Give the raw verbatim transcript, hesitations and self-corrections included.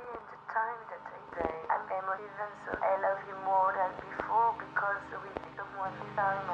in the time that I die. I'm emotive and so I love you more than before because with someone this time